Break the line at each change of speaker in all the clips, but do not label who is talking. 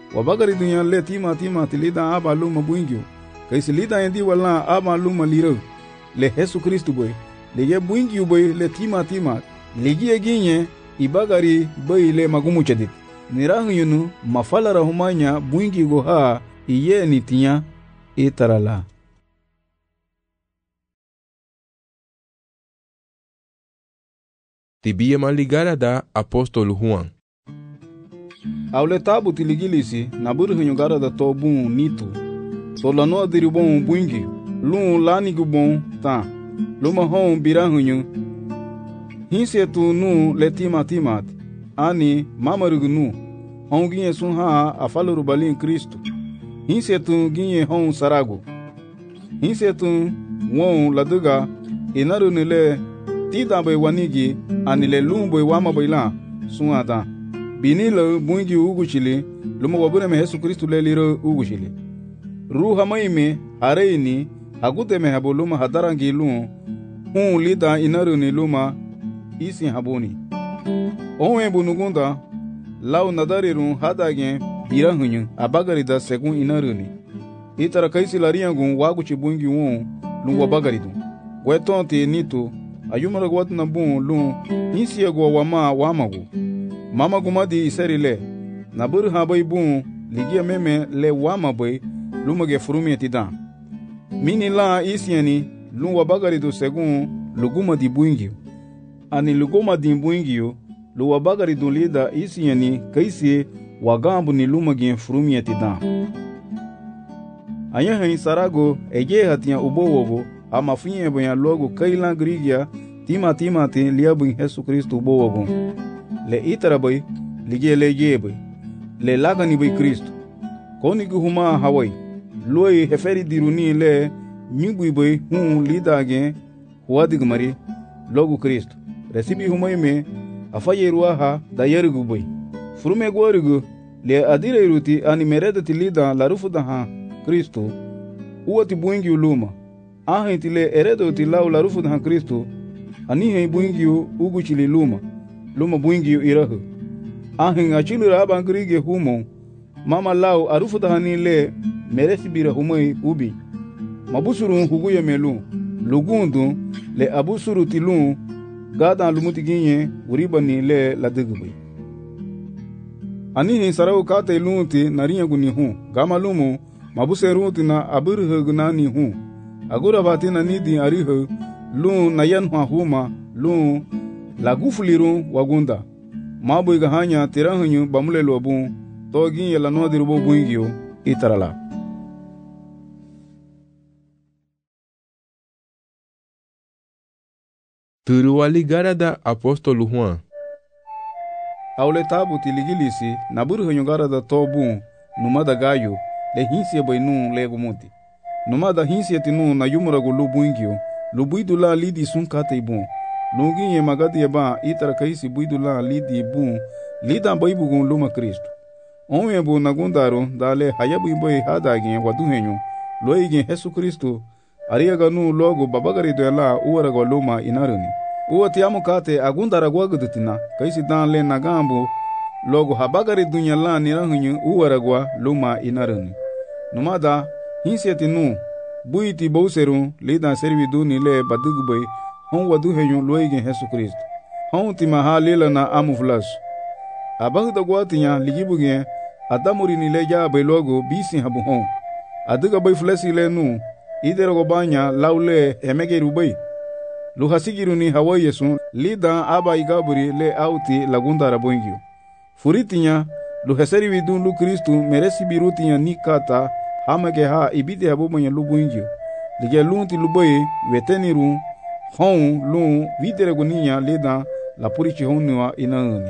Wabagari dunya le tima tilida aba luma buingyo. Kaisi lida endi wala aba luma liro. Le Yesu Kristu boy. Lege buingyo boy le tima. Legi eginye ibagari boy le magumu chadit. Nirahu yunu mafala rahumanya buingyo go ha iye nitinya itarala.
Tibia maligara da apóstolo Juan.
Aule tabu tiligilisi na burhu gara da tobun nito. So la no diri bon buingi. Lun lani gu bon ta. Luma hon birahunyu. Hinse tu nu le timat. Ani mamarugu nu. Hon ginye sun ha afaluru balin Kristo. Hinse tu ginye hon sarago. Hinse tu won laduga inaru nile tida bai wanigi anile lumbo wama baila sun ada. Binilo buingi uguchili luma wabune me Yesu Kristu le liro uguchili. Ruha maime hareini agute me habo luma hadarangi lum lida inaru ni luma isi haboni. Onwe bunugunda lau nadarirun hadagen birahunyu abagari da segun inaru ni. Itara kaisi lariangun waguchi buingi lum wabagaridu. Wetonte nito ayumara gwatu na lum insi ego wamagu. Mama gumadi isarile na buru habai ligia meme le wama boy lumage furumi etidan. Mini la isiani lum wabagari do segun luguma di buingio. Ani luguma di buingio lu wabagari do lida isiani kaisi wagambu ni lumage furumi etidan. Ayahin sarago ege hatia ubowogo amafinye boya logo kailan grigia tima te liabun Yesu Kristu ubowogo. Le itara boy lige le boy le lagani boy Kristo koni guhuma hawai loi heferi diruni le nyugui boy lidage huadig mari logo Kristo resibi humaime afayeruwa ha dayerugu boy furume gorugu le adire ruti ani mereda tilida larufu da ha Kristo uati buingi uluma ahinti le eredo tilau larufu da ha Kristo ani he buingi uguchili luma buingi irahu. Ahin achilu raba ngrige humo. Mama lau arufu dahani le meresi bira humoi ubi. Mabusuru huguye melu. Lugundu le abusuru tilu gada lumuti ginye uribani le ladigubay. Anihin sarau kate lunti narinya guni Gama lumu mabuseruti na abirhu gunani Agura bati na nidi arihu lu nayan huma lu lagufuliru wagunda mabu gahanya tirahunyu bamule lobu togi yela no dirubo buingio itarala.
Turua ligara da apóstolo Juan.
Aule tabu tiligilisi na burhunyu gara da tobu numada gayo le hinsie bainu legumuti. Numada hinsie tinu na yumuragu lu buingio lu buidula lidi sunkate ibun. Lungi ye magadi yeba itara kaisi buidula lidi bun lida baibugun luma Kristo. Onwe bu nagundaro dale hayabu iboy hadagin waduhenyu loigin Yesu Kristo ariaganu logo babagari doela uwarago luma inaruni. Uwati amukate agundara gwagudutina kaisi danle nagambu logo habagari dunya la nirahunyu uwaragwa luma inaruni. Numada hinsieti nu buiti bouseru lida servidu nile badugubay hon wadu henyu loigin Yesu Kristo. Hon tima halila na amuflas. Abahuda gwatinya ligibugen adamuri nile jabe logo bisi habu hon. Aduga bay flesi le nu idero banya laule emegeru bay. Luhasigiru ni hawa yesu lida aba igaburi le auti lagundara boingio. Furitinya luheseri vidun lu Kristo meresi birutinya nikata hamage ha ibide habu manya lu boingio. Lige lunti luboy weteniru hon lu videre guninya lida la purichi honua inani.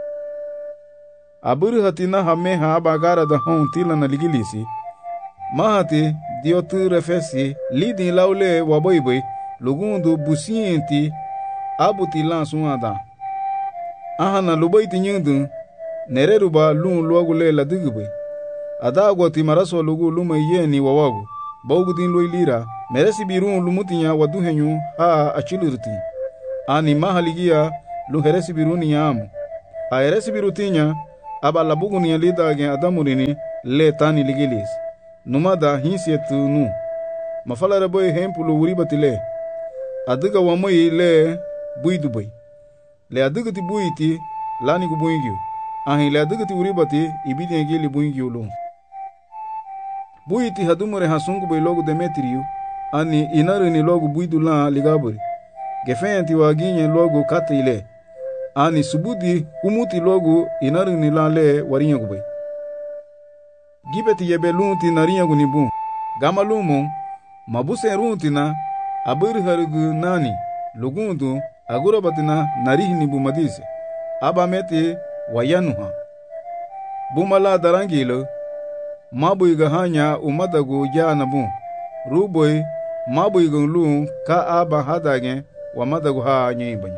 Aburu hatina hameha abagara da hon tila na ligilisi. Mahati diotu refesi lidi laule waboiboy lugundu busienti abuti lansuada. Ahana luboiti nyundu nereruba lun luagule la digube. Adagwa timaraso lugu luma yeni wawagu. Baugudin loilira meresi birun lumutinya waduhenyu ha achilurti. Ani mahaligia luheresi biruni yamu. Aeresi birutinya aba labugu ni alida gen adamurini le tani ligilis numada hinsietu nu mafala reboy hempulu wuribatile adiga wamoi le buidubai le adiga ti buiti lani gu buingyu ahi le adiga ti wuribati ibidi ngili buingyu lu buiti hadumure hasungu bai logo Demetriu ani inarini logo buidula ligaburi gefenti waginye logo katile ani subudi umuti logo inarini la le warinya gubai gibeti yebelunti narinya gunibu gamalumo mabuse runtina abir harugu nani lugundu agurabatina narihni bumadise abamete wayanuha bumala darangilo mabuiga hanya umadagu janabu ruboy mabuiga lu ka aba hadage wa madagu ha nyibany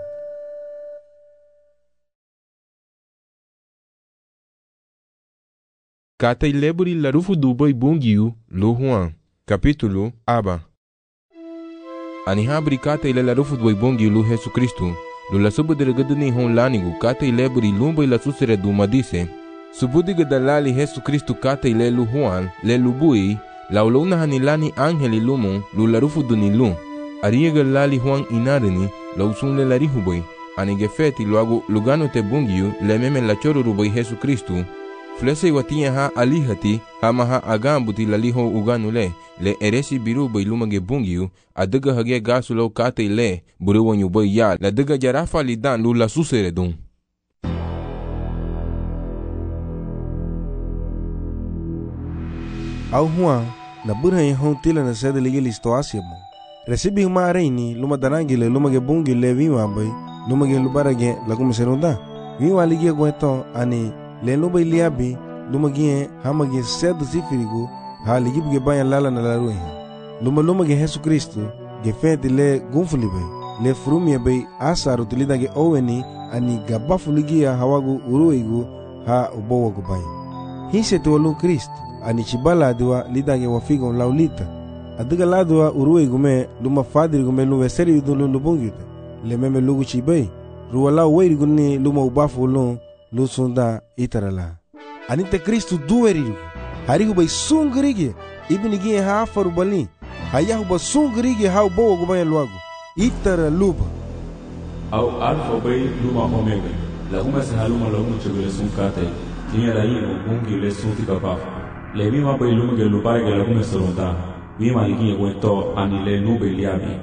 Kata ileburi larufu duboy bungiu lu Juan. Capítulo Aba. Ani habri kata ile larufu duboy bungiu lu Jesu Kristu. Lu la subu dirigedni hon lanigu kata ileburi lumboy la susere dumadise. Subudiga dalali Jesu Kristu kata ile lu Juan le lubui la uluna hanilani angeli lumo lu larufu dunilu. Ariega lali Juan inarini la usunle larihuboy. Ani gefeti luagu lugano te bungiu le meme la choro ruboy Jesu Kristu. Flese watia ha alihati hamaha agambuti laliho uganule le eresi biru bai lumage bungiu adiga hage gasulo kate le buruwanyu bai ya la diga jarafa lidan lu la susere dun.
Au Juan na burha ya hon tila na sede ligi listo asiamo. Resibi huma reini luma danangile lumage bungi le viwa bai lumage lubarage lagume serunda. Viwa ligi gweto ani le luba iliabi lumagi hamagi sedu sifirigu ha ligi buge banya lala na laruhi luma ge Jesu Kristu ge fenti le gunfulibe le frumie bei asaru tilida ge oweni ani gabafu ligia hawagu uruigu ha ubowa gubay hise tuwalu Kristu ani chibala adiwa lidage wafigo laulita adiga ladwa uruigu me luma fadirigu me lume seri udulu lubungite le meme lugu chibay ruwala weirigu ni luma ubafu ulun lusunda itarala anite Kristu duwerigu harigu bay sungrige ibnigi ha farubali hayahu ba sungrige ha bowo gubay luagu itara luba
au alfa bay luma omega la uma sahaluma la uma chugule sunkate tinya raino bungi le sunti kapa le mima bay luma ge lupare ge la uma soronta mima ligi wento ani le nube liabi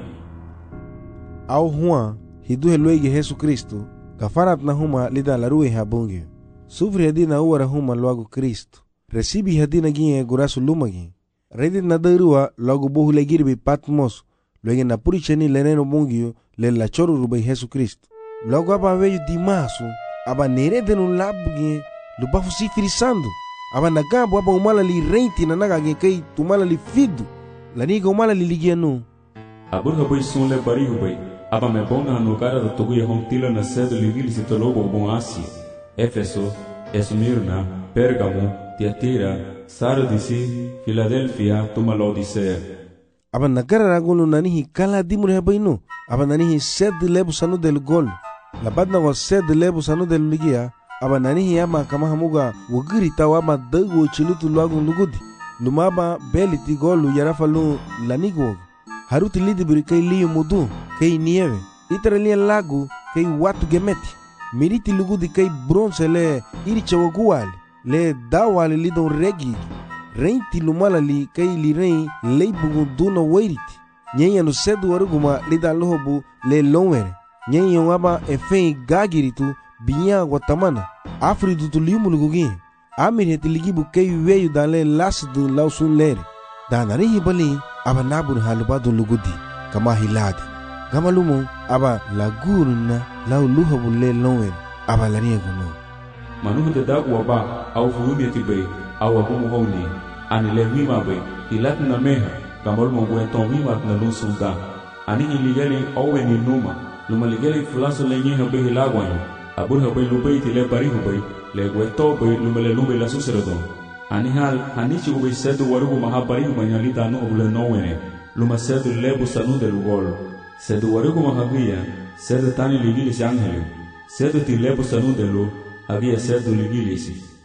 au Juan hidu helwege Jesu Kristu kafarat na huma lida la ruhe habungi sufri hadina uwara huma luagu Kristu resibi hadina gie gurasu lumagi redi na darua luagu bohu le girbi Patmos luege na puricheni leneno bungi le la choru rubai Jesu Kristu luagu aba veju dimasu aba neredenu labugi lubafu sifiri sandu aba nagabu aba umala li reinti na nagage kai tumala li fidu la niga umala li ligianu
aburga boy sunle barihu bay aba me bonga no cara do togu yahon tila na sedo livili se tolobo bon Asia, Éfeso, Esmirna, Pérgamo, Tiatira, Sardisi, Filadelfia, tuma Laodicea.
Aba nagara ragulu nanihi kala dimure habainu, aba nanihi sed lebu sanu del gol. Labadna wa sed lebu sanu del ligia, aba nanihi ama kama hamuga wagiri tawa aba dagu chilutu luagu lugudi. Lumaba beliti golu yarafalu lanigwog. Haruti lidi biri kai liyo mudu, kai nieve. Itaralia lagu kai watu gemeti. Miriti lugudi kai bronze le iri chawaguali. Le dawali lidon regi. Reinti lumala li kai li rein leibugu duna wairiti. Nyenya no sedu waruguma lida lohobu le lonwere. Nyenya waba efei gagiritu binya guatamana. Afridu tu liumu lugugi. Amir heti ligibu kai weyu dale lasidu lausun lere. Danarihi bali aba nabur halubadu lugudi kama hiladi. Gama lumu aba laguruna lau luhabu le lonwere aba lariya guno.
Manuhu te dagu waba au fuhumiyati bay au wabumu honi. Ani le wima bay ilat na meha gamol mo buenton wima na lunsunda. Ani iligeli owe ni numa. Luma ligeli fulaso le nyeha bay hilagwanyo. Aburha bay lubay ti le barihu bay le gueto bay lumele lube la suserodon. Ani hal hanichi ube sedu warugu mahabarihu manyalita no obule nowene. Luma sedu lebu sanu de lugol. Sedu warugu mahabia sedu tani ligilis angelu. Sedu ti lebu sanu de lu habia sedu ligilisi.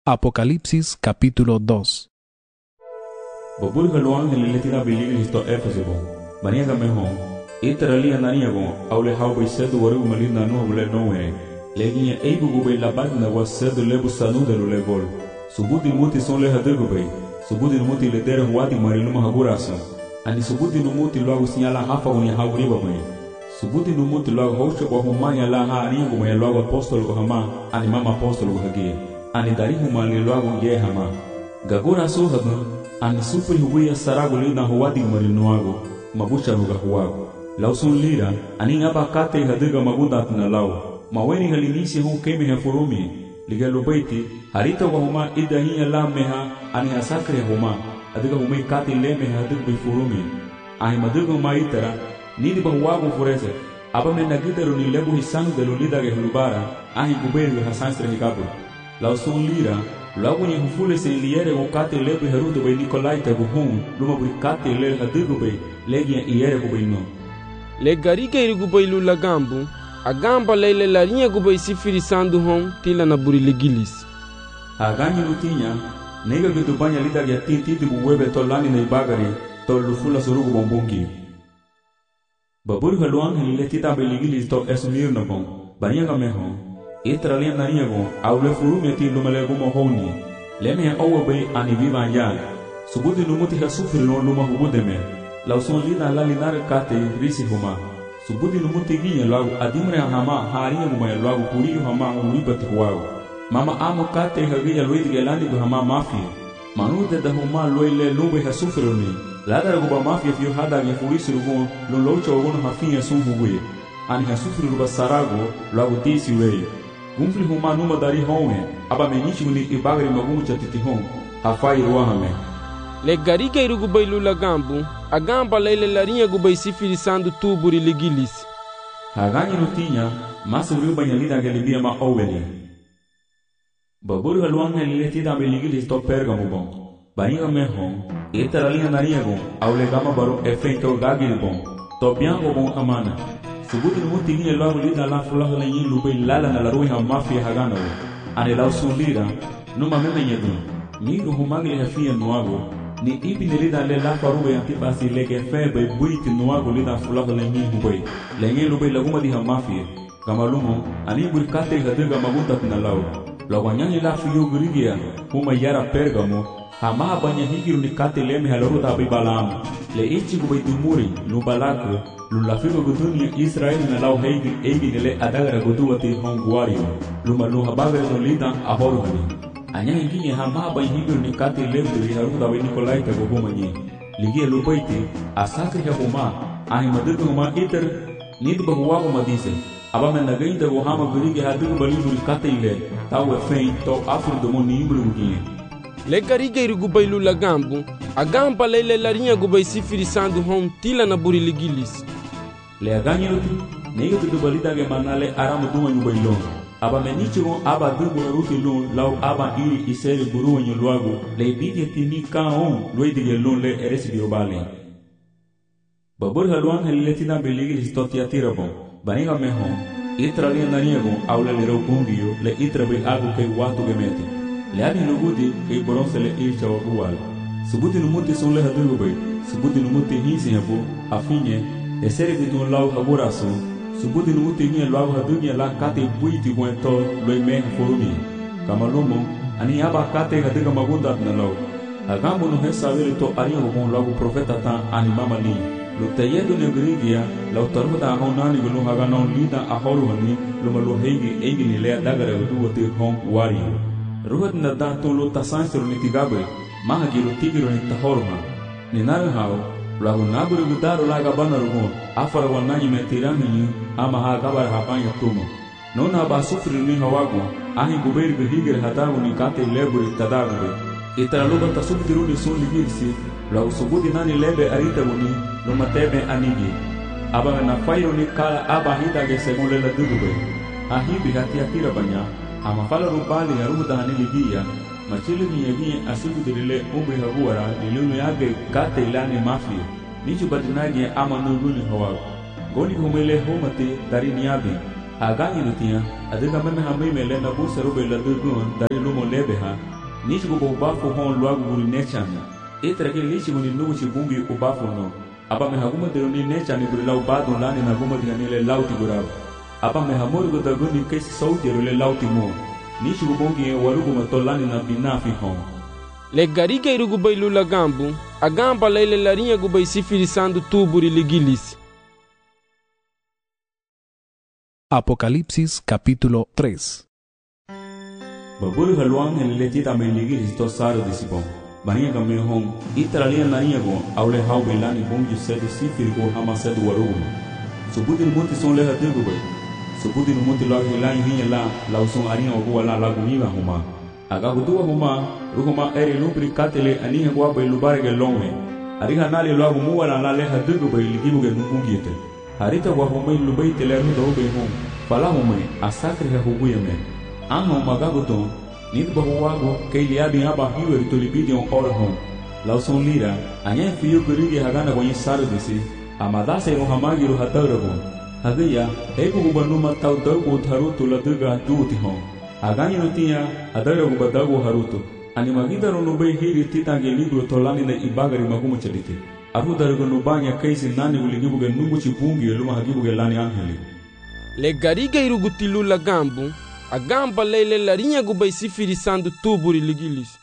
Apocalipsis capítulo 2.
Babur haluan heliletina biligil histo Efesebo. Maniaga mehon. Iteralia naniago. Aule haubai sedu waru malina no bule noe. Leginha eibu gubei labadna was sedu lebu sanu de lulevol. Subudi muti son le hadugubei. Subudi muti le dere huati mariluma haguraso. Ani subudi numuti logo sinhala hafa unia hauriba mwe. Subuti numuti logo hosho kwa humanya la ha aniago mwe logo apostolo kwa hama. Ani mama apostolo kwa hagia. Ani darihu mali logo ye hama. Gagura suhadun. Ani supri huwia sarago lina huwadi marinuago. Mabusha ruga huwago. Lausun lira. Ani ngaba kate hadiga magudat na lau. Maweni halinisi huu kemi hafurumi. Ligalo baiti. Harita wa huma idahia la meha. Ani hasakre huma. Adiga humei kati leme hadig bifurumi. Ahi madigo maitara. Nidi bahuwago furese. Aba me nagidaro ni lebu hisanu de lulida ge hulubara. Ahi guberi hasanstre hikabu. Lausun lira. Logo ni hufule se liere o kate lebu herudo be Nikolai te buhun. Luma buri kate le hadigo be. Legia iere gubei no.
Le garige iri gubei lula gambu. Agamba leile larinha gubei sifiri sandu hon. Tila na buri legilis.
Aganyi lutinya. Nega gitu banya lida ge tinti di buwebe tolani na ibagari. Tol lufula surugu bombungi. Babur haluan hele tita be legilis to esumir na bon. Banya ga meho. Itralia nariago, aule furumeti lumalego mohoni. Leme ya owe ani viva ya. Subudi numuti hasufri no luma hubudeme. Lauson lina la linar kate risi huma. Subudi numuti ginya lagu adimre hama haria mumaya lagu puriyo hama uribati huwago. Mama amo kate hagia luidi gelani gu hama mafia. Manute da huma loile lube hasufri ni. Ladara guba mafia fiyo hada ya furisi rugo lolocha wagono hafinya sumhuwe. Ani hasufri ruba sarago lagu tisi wei. Gumfli huma numa dari home, aba menichi uni ibagari magumu chatiti home, hafai ruahame.
Le garige iru gubei lula gambu, agamba leile larinha gubei sifiri sandu tuburi legilis.
Haganyi nutinya, masu riba nyalida gelibia ma oweli. Baburu haluange liletida be legilis to pergamu bon. Baniga meho, itaralia nariego, aule gama baro efeito gagil bon. To biango bon amana. Subuti numuti gine logo lida la fulaha la yin lube lala na la ruiha mafia hagana we. Ane lau sulira, numa meme nyedun. Miru humagli hafia nuago. Ni ipi ni lida le la faruwe antipasi leke febe buiti nuago lida fulaha la yin hubei. La yin lube laguma diha mafia. Gamalumo, ani burkate hadiga maguntat na lau. Logo nyanyi la fiyo gurigia, huma yara pergamo. Hama banya higiru ni kate leme halaruta abibalamu. Le ichi gubei dumuri, lubalakwe. Lulafigo gudunia Israel na lau heigi nile adagara guduwati honguario. Luma luha bagare no lida ahoruhani. Anya hingini hamaba higiru ni kati lebri haruda we Nikolai te gohumanyi. Ligia lupaiti, asakri hapuma, ahi madugu huma iter, nid bahuwago madise. Aba men nagainda gohama gurigi hadugu baliburi kate ile, tawe fein to afur domo ni imbulu mugie.
Le garige iru gubei lula gambu, agamba leile larinha gubei sifiri sandu hon tila na buri legilis. Le aganyi ruti, nega tudu balida ge manale aramu duma nyubai lon. Aba menichigo aba dubu ruti lon lau aba iri iseri buruwa nyuluago le ibidi tini ka on luidige lon le eresi biobale. Babur haluan heliletina beligi listoti atirabo. Baniga meho, itralia naniago aula le raubungio le itrabe agu ke watu gemete. Le ani lugudi ke boronse le ircha waguwal. Subuti numuti son le hadugubay. Subuti numuti hisi habu, afinye, esere bitun lau haburaso, subuti numuti nye lau hadunya la kate buiti buento loi meha forumi. Kamalumo, ani aba kate hadiga magundat na lau. Agambo no hesa vele to aria hukun lau profeta ta animama li. Lutayedu ne grigia, lau taruda ahonani gulu haganon lida ahoruhani, luma lo heigi ni lea dagara guduwati hong wario. Ruhat na datun lo tasansiro ni tigabe, maha giro tigiro ni tahoruha. Ni narahao, lagu naburu gudaro laga banarugo afara wananyi metirangi ama hagabar hapanya tumo nona ba sufri ni hawago ahi guberi behigir hatago ni kate leburi tadago itaraluba tasubtiru ni sun ligirsi lagu subudi nani lebe arita woni no matebe anigi aba na fairo ni kala aba hidage segun lela dugube ahi bihati akira banya ama fala rubali ya ruda hani ligia machili ni yegi asubu dilile umri haguara nilunu yage kate ilani mafia nichu badinagi ama nuguni hawago goni humele homate dari niabi
Agani nutia, adega meme hamime le na busa rube la dugun dari lumo lebe ha. Nishi go bafo hon luagu guri nechana. Etra ke lishi guni nugu chibungi ubafo no. Aba me haguma de ni nechani guri lau badu lani na guma de le lauti gurab. Aba me hamur go da guni kesi sauti le lauti mo. Nishi go bongi warugu matolani na binafi hon.
Le gariga irugu bailu la gambu, a gamba lele larinha gu bai sifirisando tuburi ligilisi.
Apocalipsis capítulo 3.
Baburi haluang en letita me ligilisi to saro disipon. Bania game hon, itaralia narinha go, aule hau belani bongi sedu sifirigo hama sedu warugu. Subuti numuti son leha degu bai. Subuti numuti lag hilai hinya la uson arinha ogu wala lagu miga huma. Aga gudua huma, ruhuma eri lubri katele anihe gwa bai lubarege longwe. Ariha nali lagu muwala la leha degu bai ligibuge nubungite. Harita wa humay lubay teleru do be hum fala humay asakre ha hubuye men anno magabuton nit bahuwago kay liabi aba hiwer to libidi on ora hum lauson lira anya fiyo kurigi hagana gonyi saru disi amada se ro hamagi ro hataro hum hagaya eko gubanuma tau dago tharuto laduga duti hum agani notia adaro gubadago haruto animagida ro nubay hiri titange libro tolani na ibagari magumo chalite Aru darugo nubanya kaisi nani uligibuge numuchi bungi luma hagibuge lani angeli.
Le gariga irugutilu la gambu, a gamba lele larinha gu bai sifirisando tuburi ligilis.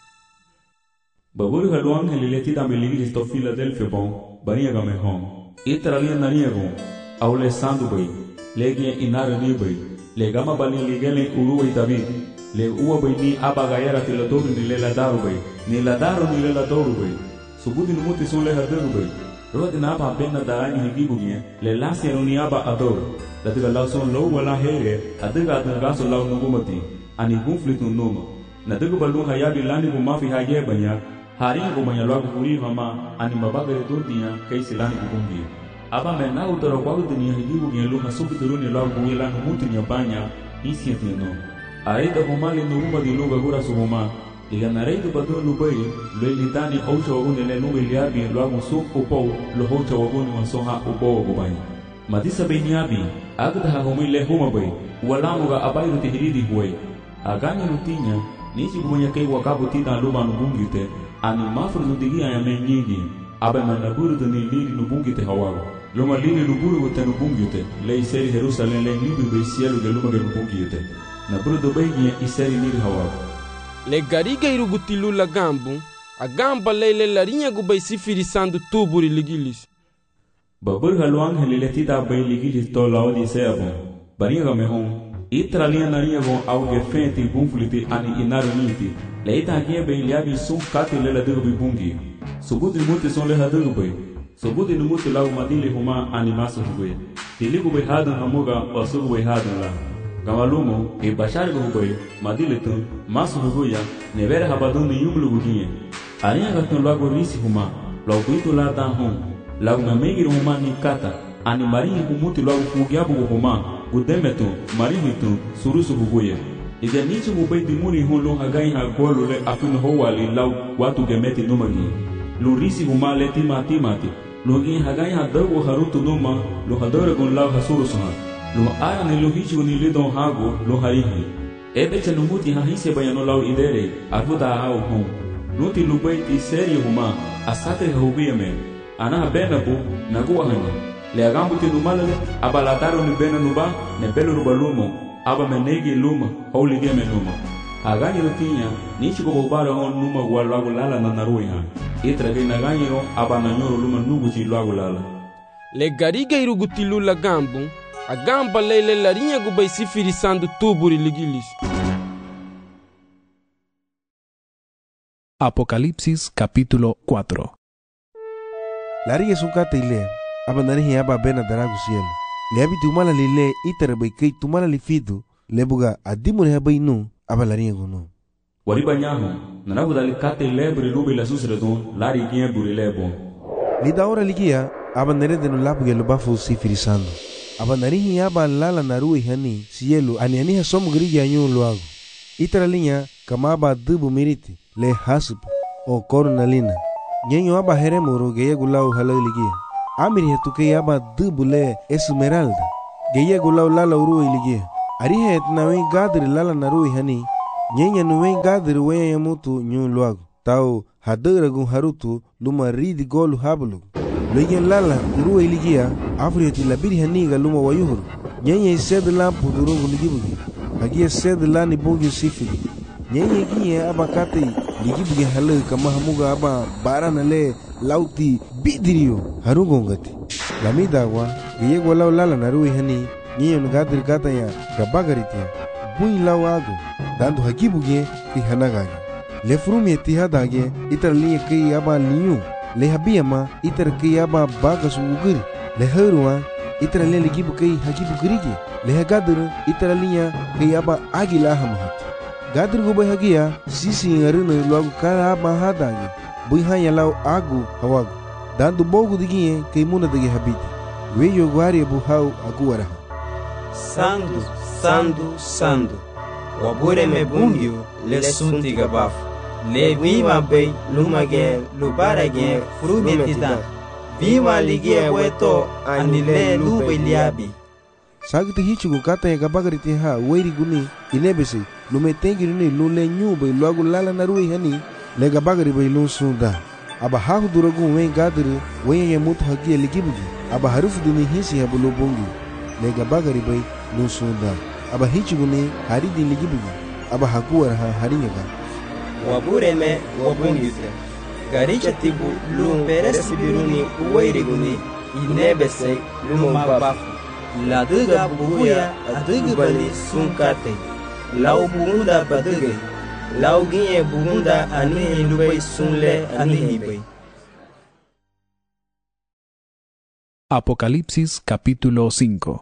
Baburi halu angeli letida me ligilis to Philadelphia bon, barinha game hon. Itaralia narinha gon, aule sandu bai, legia inara ni bai, le gama bali ligele uruwa David, le uwa bai ni abagayara tiladoru ni lela daru bai, ni ladaru ni lela doru bai. Subuti numuti son leha degu bai. Rodi na aba bena darani higibuge le lasi runi aba ador. Datiga lau son lau wala here adiga adagaso lau nugumati ani conflict numa. Na degu balu hayabi lani gumafi haye banya hari gumanya lagu huri hama ani mabagare duntia kaisi lani gubungi. Aba mena utara kwagu dunia higibuge lu hasubi duruni lau guila numuti nyabanya isi no. Aida gumali nuguma di luga gura suhuma. Liga nareitu badun lubai, lo ilitani oucha waguni le nube liabi lo agu suk upou lo hocha waguni wasoha upou wagubani. Madisa beniabi, agda hahumi le huma bai, walamuga abai ruti hiridi huwai. Aganya rutinya, nisi gumanya kei wakabu tita luma nubungite, ani mafru nudigi ayame nyingi, abai manaburu dani liri nubungite hawago. Luma liri nuburu wate nubungite, le iseri Jerusalem le nibi bai sielu ge luma ge nubungite. Naburu dubai nye iseri liri hawago.
Le gariga irugutilu la gambu, a gamba lele larinha gu bai sifirisando tuburi ligilis.
Babur haluang heliletida bai ligilis to laodi seabon. Barinha game hon, itralia narinha gon auge fenti bunfliti ani inaru niti. Leita agia bai liabi sun kati lela dugu bi bungi. Subuti muti son leha dugu bai. Subuti numuti lau madili huma ani masu hugue. Tiligu bai hadun hamuga wasugu bai hadun la. Gamalumo e bashar go bai madiletun masu huguya nevera habadun ni yumlu guginye arinha gatun lago risi huma lago itu la dan hum lago namegi huma ni kata ani marinha humuti lago fugiabu huma gudemetu marihitu surusu huguya ide nichi bai dimuri hon lo hagai ha golu le afun howali lago watu gemeti numagi lo risi huma le timati lo gi hagai ha dago harutu numa lo hadore gon lago hasurusu lo ara ne lo hichi ni lidon hago lo harihi ebe che numuti ha hise bayano lau idere afuda hao hon nuti lubai ti seri huma asate hubiyame ana benabu naguwa hanya le agambu ti numalale abalataro ni bena nuba ne belo rubalumo aba menegi luma holy game numa agani rutinya nichi ko bobara hon numa gwalago lala na narui ha itra ge naganyiro aba na nyoro luma nugu ti lago lala
le gariga irugutilu la gambu a gamba lele larinha gu bai sifirisando tuburi ligilis.
Apocalipsis capítulo 4.
Larinha sunkata ile, abanarihi aba bena daragu cielo. Le abi tumala lile itara bai kei tumala lifidu, lebuga adimune habai nu, aba larinha gono.
Wariba nyaho, nanagu dali kate lebri lubi la susredon, lari gie buri lebo.
Lida ora ligia, aba nerede no labuge lubafu sifirisando. Aba narihi aba lala narui hani cielo ani aniha somo grigi anyu luago. Itara linha kama aba dubu miriti le hasub o cornalina. Nyenyo aba heremo rogeya gulau halaligia. Amiri hetuke aba dubu le esmeralda. geye gulau lala uru ilige arihe etna wen gadir lala naru hani nyenya no wen gadir wen yamutu nyun luagu tau hadera gun harutu luma ridi golu hablu legen lala uru iligia afrieti labiri haniga luma wayuhuru nyenya sed lampu durungu ligibugi hagia sed lani bongi sifiri nyenya giye abakate ligibugi halu kama hamuga aba barana le lauti bidirio harungongati lamida wa geye golau lala naru hani nyenya gadir gata ya gabagaritia bui lawago dando hagibugi ki hanagagi le frumi etihadage itar liye ki aba liyu le habiyama itar ki aba bagasu ugiri le heruwa itar le ligibu ki hagibu girige le hagadur itar liya ki aba agila hamahat gadur go hagia sisi ngarino lagu kala aba hadage bui hanya lau agu hawagu dando bogu digie ki muna dage habiti weyo gwari bu hau aguara
sandu sandu sandu wabure me bungyu le sunti gabafu le viva bei lumage lubarage frumetida viva ligie weto anile lube liabi
sagti hichugo kata gabagariti ha weiri guni inebesi lume tengiri ni lule nyube luagu lala narui hani le gabagari bei lun sunda aba hahu duragu wen gadiri wen yemutu hagie ligibugi aba harufu duni hisi habulu bungi le gabagari bei lun sunda aba hichugo ni haridi ligibugi aba hakuara ha harinyaga
wabureme wabungite garicha tibu lum peresi biruni uwairiguni inebese lumabafu laduga buhuya adugu bali sunkate lau buhunda baduge lau ginye buhunda anihi lubai sunle anihi bai.
Apocalipsis capítulo 5.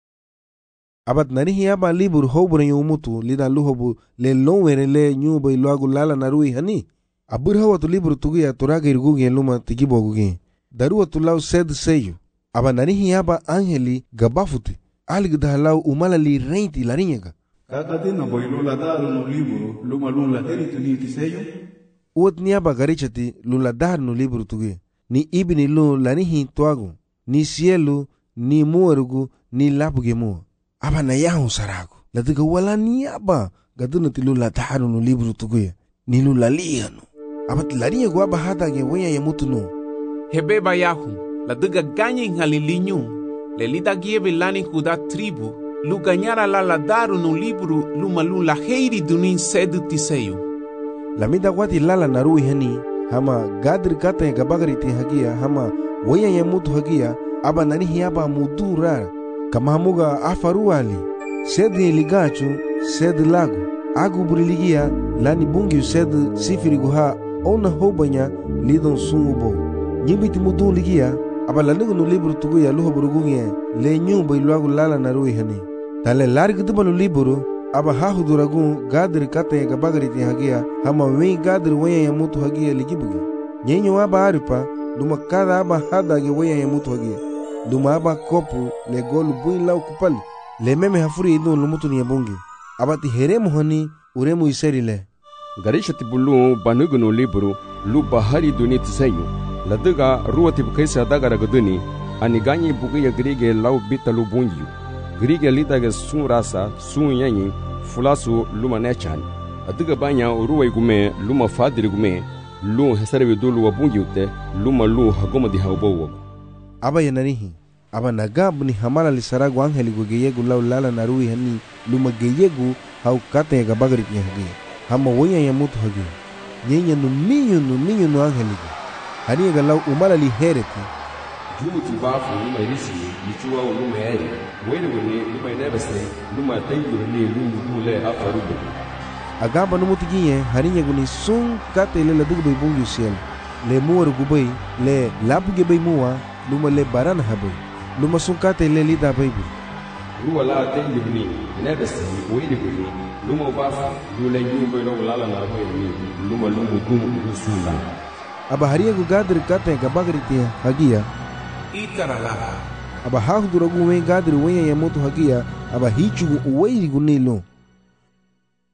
abat nanihi aba libur hobure yumutu lida luhobu le lonwere le nyuba iluagu lala narui hani abur hawatu libur tugia turaga irgugi luma tigibogugi daruwa tulau sed seyu aba nanihi aba angeli gabafuti aligda halau umalali reinti larinyega
kakatina boilu la daru no liburu luma lula heritu ni tiseyo
uot ni aba garichati lula daru no libur tugia ni ibini lu lanihi tuagu ni sielu ni muerugu ni lapuge mua aba na yahu sarago latiga wala ni aba gaduna tilu la taharu no libru tuguya nilu la liyanu aba tilariya go aba hata ge wenya ya mutu no
hebeba yahu latiga ganyi ngalilinyu lelita gieve lani kuda tribu lu ganyara la daru no libru lumalu la heiri dunin sedu tiseyu
lamida wati lala narui hani hama gadir kata ya gabagariti hagia hama wenya ya mutu hagia aba nani hiaba mudura kama hamuga afaruali sed ligachu sed lagu agu buriligia lani bungi sed sifiri guha ona hobanya lidon sungubo nyibiti mudun ligia aba lanigu no libru tuguya luho burugunye le nyumba iluagu lala narui hani tale largu dubanu liburu aba hahuduragun gadir kata gabagariti hagia hama wen gadir wenya ya mutu hagia ligibugi nyenyo aba aripa luma kada aba hadage wenya ya mutu hagia luma aba kopu le golu buin lau kupali le meme hafuri idun lumutu ni bungi abati heremu hani uremu iseri le
garisha tibulu banugu no liburu lu bahari duni tisayu laduga ruwa tibkaisa dagara guduni ani ganyi bugiya grige lau bitalu bungi grige lidaga sun rasa sun yanyi fulasu luma nechan aduga banya ruwa igume luma fadiri gume lu hesarbi dulu wa bungi ute luma lu hagoma di haubo
aba yanarihi aba nagab ni hamala li saragu angeli go geyegu lau lala narui hani luma geyegu hau kate ga bagri pi hagi hama wonya ya mutu hagi nyenya no minyo no angeli go hani ga lau umala li hereti
jumuti bafu luma irisi lichuwa luma eri wele wele luma nebese luma tayu ni lungu dule afarubu
agamba no mutu giye hani nya guni sun kate le ladugo be bungu siel le muor gubai le labuge be muwa luma le barana habai luma sunkate le lida baibu
ruwa la tengi bini nebese wili bini luma bafa dule nyumba ilo lala na bini luma dumu sunda
aba hariya gu gadir kate gabagriti hagia
itarala
aba hahuduragu wen gadir wenya ya mutu hagia aba hichugu uweiri gunilo.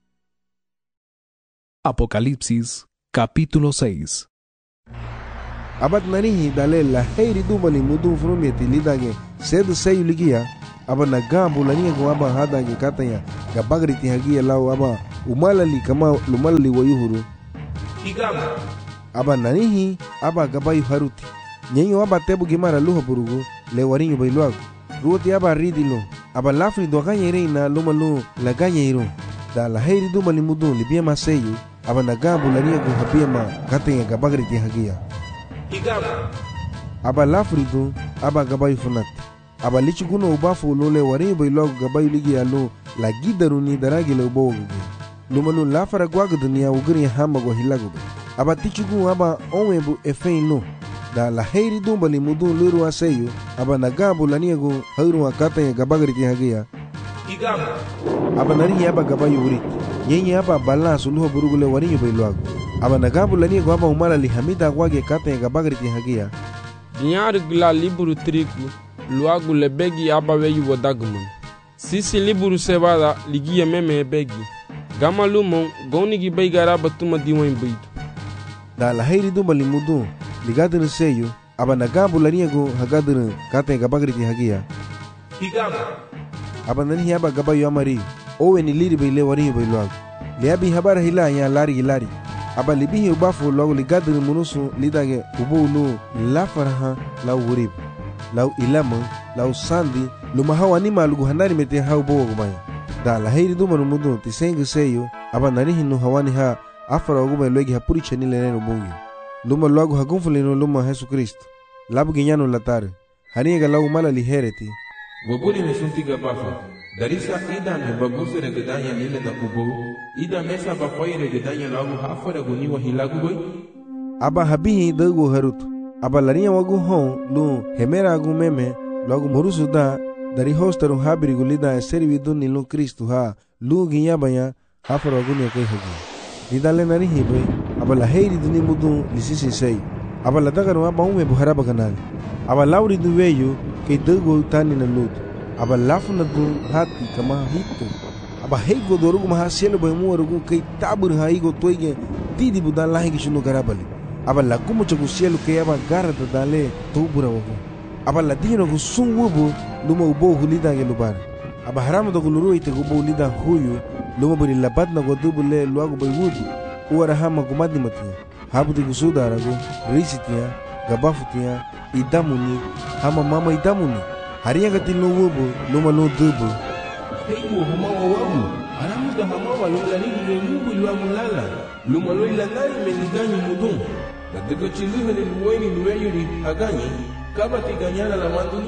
Apocalipsis capítulo 6.
abat nanihi dale la heiri dumali mudun frumeti lidage sed seyu ligia aba na gambu lania go aba hadage katanya gabagri ti hagia lau aba umalali kama lumalali wayuhuru
igama
aba nanihi aba gabayu haruti nyenyo aba tebu gimara luha burugu le warinyo bailuago ruoti aba ridilo aba lafri do ganya reina lumalu la ganya iru da la heiri dumali mudun libia maseyu aba na gambu lania go habia ma katanya gabagri ti hagia
igama
aba lafri do aba gabayu funati aba lichi kuno ubafu lole warinyo bailuago gabayu ligi alu la gidaruni daragi le ubogu lumalu lafara gwagu dunia ugri hama go hilago aba tichugu aba onwebu efein no da la heiri dumbali mudun luru aseyu aba nagabu laniego hairu akata gabagri ti hagia
igama
aba nari aba gabayu urit nyenye aba balla suluho burugule warinyo bailuago aba nagabu laniego aba umala li hamida gwage kata gabagri ti hagia
dinyar gla liburu triku luagu le begi aba weyu wadagmun sisi liburu sebada ligia meme begi gama lumon goni gi baigara batuma diwan baitu
da la heiri dumbali mudun ligadin seyu aba nagabu laniego hagadin kata gabagri ti hagia
igama
aba nani aba gabayu amari owe ni liri baile warinyo bailuago liabi habara hila ya lari aba libihi ubafu logo ligadin munusu lidage ubulu la faraha la urib lau ilama lau sandi lumahawa ni malugu hanari mete hau bogo gumaya da la heiri dumanu mudun tisengu seyu aba nani hinu hawani ha afara oguma logi hapuri chani leneno bungi luma logo hagunfulino luma Jesu Kristo labu ginyano latare haniga lau mala lihereti
wabuli mesuntiga bafa darisa ida me babuse regedanya nile na kubo ida mesa bafai regedanya lagu hafara guni wa hilagu boy
aba habihi dago harutu aba lariya wagu hon lu hemera agu meme logo murusu da dari hostaru habiri gulida servi dunni lu Kristo ha lu ginyabanya hafara guni kai hagi didale nari hibe aba la heiri duni mudun lisisi sei aba la dagaru aba ume buhara baganali aba lauri du weyu ke dago tani na lut aba lafuna du hati kama hitu aba heigo dorugu maha selo bay muwarugu ke tabur ha igo toige didi budan lahi gishunu garabali aba la kumu chagu selo ke aba garada dale tubura wagu aba la dino gu sun wubu luma ubo hulida ge lubara aba haramu do guluru ite gubo hulida huyu luma buri labat na godubule luagu bay wudu uwara hama gumadi matia habuti gusuda aragu risitia gabafutia idamuni hama mama idamuni hariya gatilo wubu luma no dubu
heigo hama wawabu haramu da hama wa lulani le mubu luagu lala luma lo ilanari meniganyi mudun da daga chiluhe le luweni luweyuri haganyi kaba tiganyana la manduni.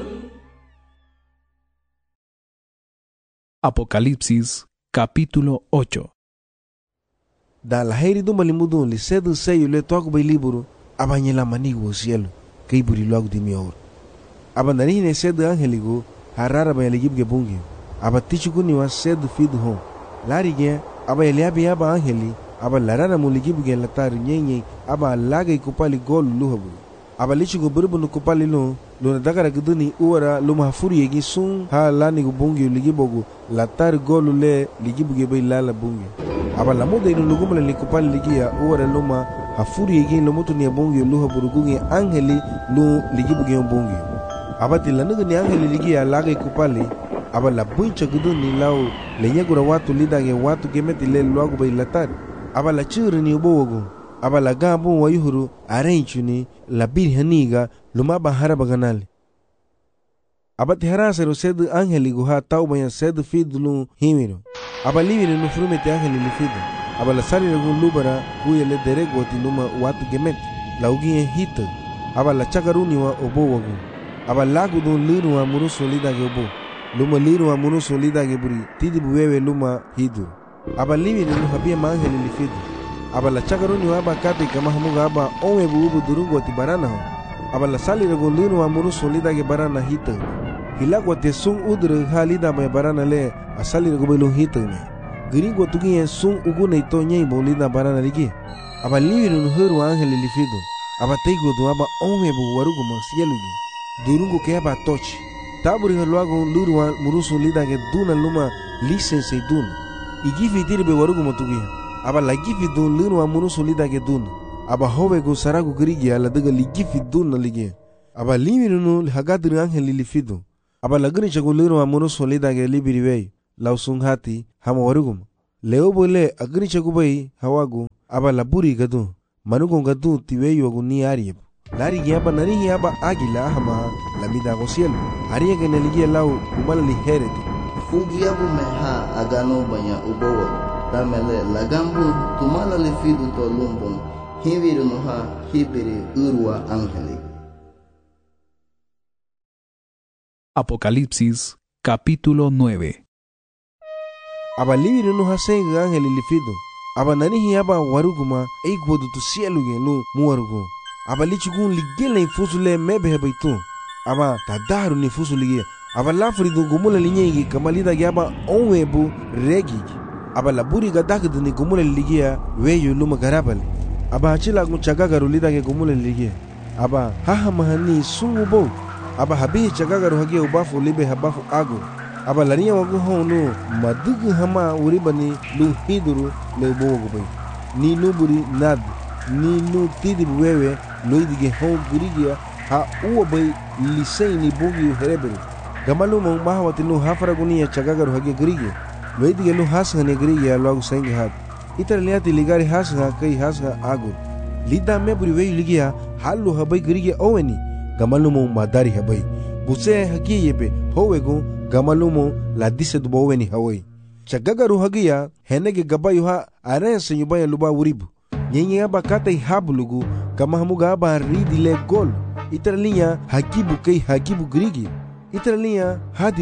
Apocalipsis capítulo 8.
Da la heiri dumbali mudun li sedu seyu le toaku bay liburu abanyela manigo cielo kay buri logo di mior aba nani sedu angeligo harara bay ligib ge bungi aba tichuku ni wa sedu fidu hon larige aba eliabi aba angeli aba larara mu ligib ge latar nyenye aba lagay kupali gol luhabu aba lichugo burbunu kupali lo na dagara guduni uwara luma hafuri yegi sun ha lani go bungi ligibogu latar gol le ligib ge bay lala bungi aba lamuda inu lugumla likupali ligia uwara luma hafuri yegi lomutu ni bungi luha burugungi angeli lu ligibu ge bungi aba tilanuga ni angeli ligia laga kupali aba la buncha guduni lau lenyagura watu lidage watu gemeti le luagu bay latar aba la churi ni ubowogu aba la gabu wayuhuru arenchuni la birhaniga luma bahara baganali aba tiharasero sed angeli guha taubaya sed fidlu himiro aba livire no frumete angeli lifido aba la sali gun lubara kuyele derego tinuma watu gemet la ugie hit aba la chagaruni wa obowogu aba lagu don liru wa muruso lidage obo luma liru wa muruso lidage buri tidi buwewe luma hidu aba livire no habia angeli lifido aba la chagaruni wa aba kati kama hamuga aba onwe buubu durungo tibarana ho aba la sali gun liru wa muruso lidage barana hit hilagwa te sun udre halida me barana le asali go belo hitne gringo tugi sun ugune to nyei bolida barana ligi aba liru no heru angel lifido aba teigo do aba onwe bu warugo masielugi durungo ke aba toch taburi helwago lurwa murusu lidage duna luma lisense duna igifi dirbe warugo motugi aba la gifi dun lurwa murusu lidage duna aba hove go saragu grigia la daga ligifi dun ligie aba limirunu hagadir angel lilifido aba lagri chago liro amono solida ge libiriwei lausung hati hama warugum leo bole agri chago bai hawagu aba laburi gadu manugo gadu tiweyo gu ni arieb lari gi aba nari hi aba agila hama lamida go cielo aria ge neligia lau umala lihereti
fugia bu meha agano banya ubowo tamele lagambu tumala lifido to lumbon hiviru noha hibiri urwa angeli.
Apocalipsis capítulo 9.
Aba liviru noha senga angeli lifido aba nanihi aba waruguma eikwodu tu cielo ge lu muwarugo aba lichugun ligela infusule mebe hebaitu aba tadaru ni fusulige aba lafridu gumula linyegi kamalida ge aba onwebu regi aba laburi gadakdu ni gumula ligia weyo luma garabale aba hachila chagagaru lida ge gumula ligia aba haha mahani sungubo aba habihi chagagaru hagia ubafu libe habafu agu aba lania wagu honu madugu hama uribani lu hiduru le bogo bai ni nuburi nad ni nu tidi wewe loidige hon gurigia ha uwa bai lisei ni bogi herebere gamalu mo mahawati nu hafaragunia chagagaru hagia gurigia loidige lu hasane gurigia lagu sengi hat itar liati ligari hasha kai hasha agur lida meburi wei ligia halu habai gurigia oweni gamalu mo madari habai buse hagia yebe howegu gamalumo la dise du boweni hawai chagagaru hagia henege gabayu ha arense nyubaya luba uribu nyenye aba kata hablugu kama hamuga aba ridi le gol itaralinya hakibu grigi itaralinya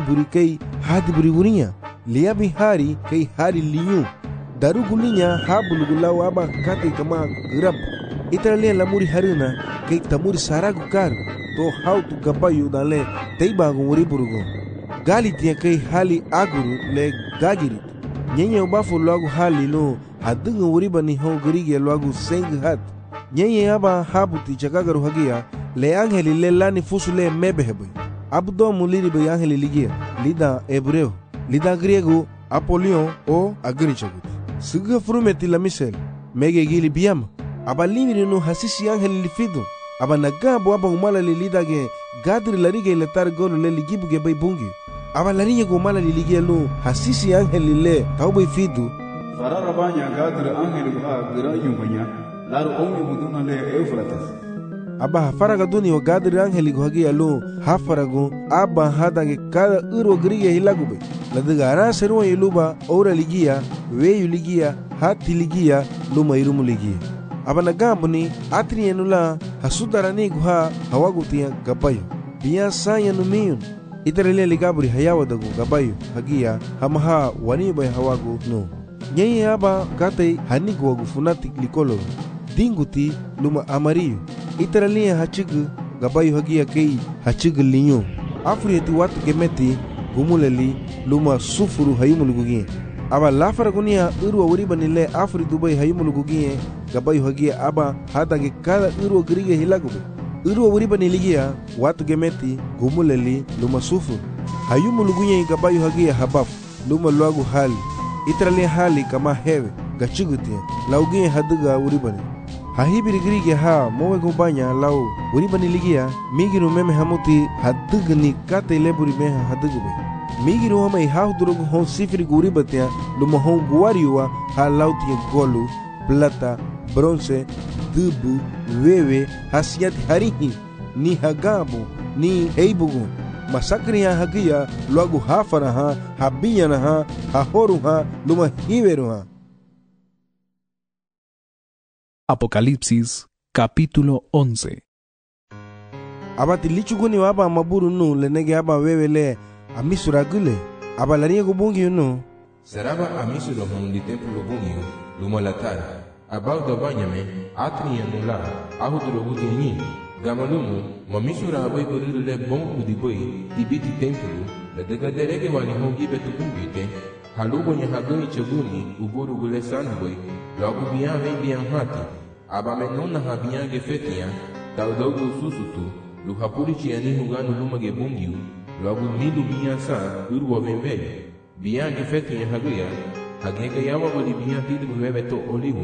hadiburi urinya liabi hari kai hari liyu darugulinya hablugu law aba kata kama grab itaralinya lamuri harina kai tamuri saragu karu to how to gabayu dale teibagu uriburugo gali tia kai hali aguru le gagirit nyenye ubafu lagu hali no hadunga uriba ni ho grigi lagu seng hat nyenye aba habuti chagagaru hagia le angeli le lani fusule mebehebe abdo muliri be angeli ligia lida hebreo lida griego apolion o agrichagut suga frumeti la misel mege gili biam aba limiri no hasisi angeli lifido aba nagabo aba umala le lida ge gadri larige le targolo le ligibu ge bay bungi aba larinya go mala lilige lu hasisi angeli le tawbay fidu
farara banya gadri angeli ha gira yumbanya laru ongi buduna le Eufrates
aba faraga duni o gadri angeli go hagi lu hafarago aba hadange kada uro grige hilagu be ladiga ara seru yeluba ora ligia weyu ligia hati ligia luma irumu ligia aba nagambuni atrienula hasudarani guha hawagutia gabayo biya sayanu miyun itarele ligaburi hayawa dagu gabayo hagia hamaha wani bay hawagu no nyenye aba katay hanigu wagu funati likolo dinguti luma amariyo itarele hachigu gabayo hagia kei hachigu linyo afrieti watu gemeti gumuleli luma sufuru hayumulugugie aba lafaragunia urwa wuribanile afri dubai hayumulugugie gabayo hagia aba hadange kada urwa grige hilagube urwa wuribanilia watu gemeti gumuleli luma sufur hayumulugunya gabayo hagia habaf luma luagu hali itrali hali kama hewe gachigutia laugia haduga wuribani hahibiri grige ha mowe gubanya lau wuribaniligia migiru meme hamuti hadugni kate leburi meha hadugube migiru hama haudurugu hon sifiri guribatia luma hon guariwa ha lautia golu plata bronze dubu wewe hasiat harihi ni hagabu ni heibugu masakriya hagia luagu hafaraha habiyanaha hahoruha luma hiveruha.
Apocalipsis capítulo 11.
Abati lichuguni waba maburu nu lenege aba wewe le amisuragule aba lariye gubungi nu
seraba amisuro hon li templo bungi luma latara abau da banyame atriya nula ahudro bugenyi gamalumu mamisura abai gorulu le bon udiboi tibiti templo le degaderege wani hongi betu bungite halugo nya hagoni chaguni uburu gule sanboi logo bian vem bian hati aba menona habian gefetia taudogo susutu lu hapuri chiani hugano luma ge bungiu logo milu bian sa urwa vembele bian gefetia haguya hagega yawa wali bian tidu bebe to olivu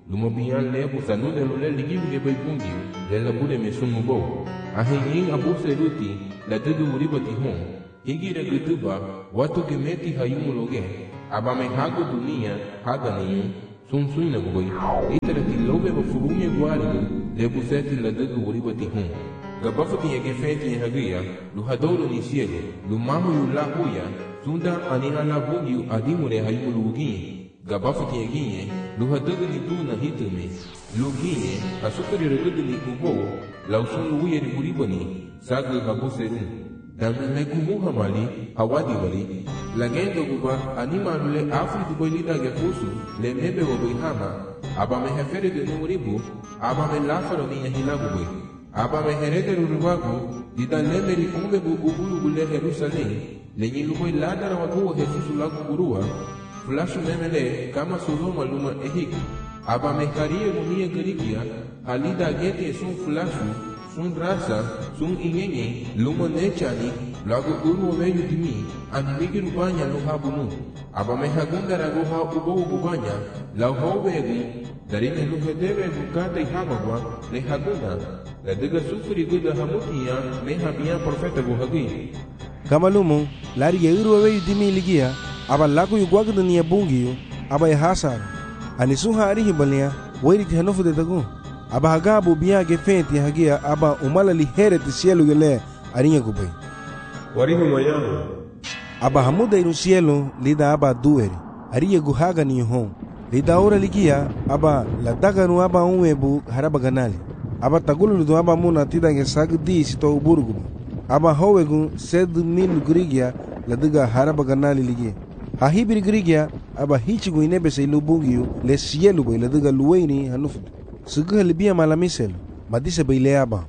Luma biyan lebu sanu de lule ligim ge bay bungi le la bude me sumu bo. Ahin abu seruti la tudu uribati hon. Higi re gutuba watu ge meti hayumuloge. Aba me hago dunia haga niyu sun na boy. Itara ti lobe ba furume gwari lebu seti la tudu uribati hon. Gabafati ge feti hagia lu hadolo ni siege lu mamu la huya sunda aniha la bungi adimure hayumulugi. Gabafati ginye lu hadaga ni tuna hitume lu ginye asukari regudu ni kubo la usun uye ni buribani saga gabuserun dan me kumu hamali hawadi wali la gendo guba anima lule afri dubai lida ge fusu le mebe wo bihama aba me hefere de nuribu aba me lafaro ni hilagu boy aba me herete rurubagu dida lemeri umbe bu ubulu bule Jerusalem le nyilu boy ladara watu Jesus lagu gurua Flashu memele kama Sodoma luma ehik. Aba mekarie munie gerigia. Halida gete sun flashu, sun rasa, sun ingenye, luma nechani, lagu uru weyu dimi, animigi rubanya luha bunu. Aba mehagunda raguha ubo ubanya, lau howegu, darine luhe debe bukata ihamagwa, lehagunda. La diga sufuri guda hamutia, mehabia profeta guhagi.
Kama lumu, lari ya uru weyu dimi ligia, aba lagu yugwagda ni bungiyo aba ya hasara ani sun hari hibalnya wairi ti hanofu de tagu aba hagabu biya ge fenti hagia aba umala li hereti cielo gele arinya gubai
wari humayahu
aba hamuda iru cielo lida aba dueri ariya guhaga ni hon lida ora ligia aba la daganu aba unwebu haraba ganali aba tagulu do aba muna tidange sagdi sito uburgu aba howegu 7,000 grigia la diga haraba ganali ligia Hahibiri grigia aba hichigu inebese ilubungiu le cielo boy ladaga luwaini hanufud suga libia malamisel madise baile aba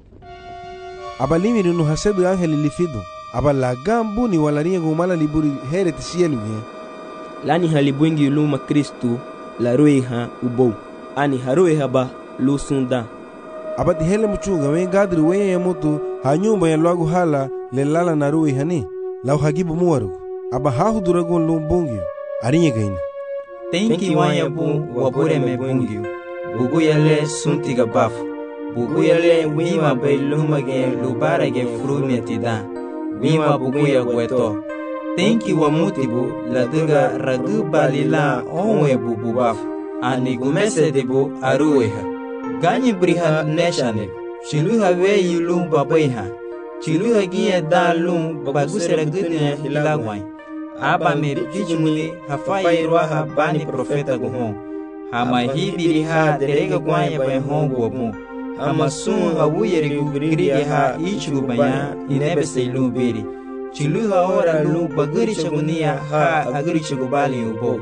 limiri no hasedu angeli lifidu aba lagambu ni walaria gumala liburi hereti cielo ye
lani halibungi luma Kristu la roiha ubo ani haroiha ba lusunda
aba dihele muchunga we gadri we yamutu hanyumba ya lwagu hala le lala na roiha ni lau hagibu muwaru aba hahu duragon lumbungi arinya gaina
tenki wanya bu wabure me bungi bugu yale suntiga bafu bugu yale wima bay lumage lubara ge frume tida wima bugu ya gweto tenki wa mutibu la diga radu balila onwe bubu bafu ani gumese debu arueha ganyi briha neshane shiluha we yulum babaiha chiluha giye dalum bagusera gudne hilagwai aba me pijumuli hafaye roha bani profeta guhon hama hibiri ha derega gwanya bay hongo mu hama sun hawuyeri gugri ha ichu banya inebe seilu biri chiluha ora lu bagari chagunia ha agari chagubali ubo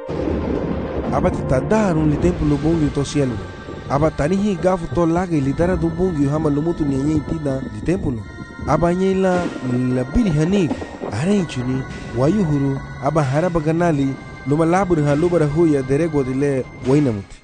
aba tadaru ni tempo lo bongi to cielo aba tanihi gafu to laga lidara do bongi hama lumutu nyenye tida di tempo lo aba nyela la biri hanik arenchuni wayuhuru aba haraba ganali luma labur ha lubara huya derego dile wainamuti.